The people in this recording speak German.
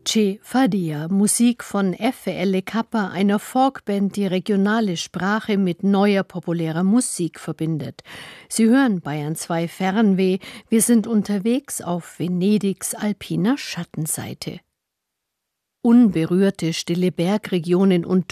Ce Fadia, Musik von FL Kappa, einer Folkband, die regionale Sprache mit neuer populärer Musik verbindet. Sie hören Bayern 2 Fernweh. Wir sind unterwegs auf Venedigs alpiner Schattenseite. Unberührte, stille Bergregionen und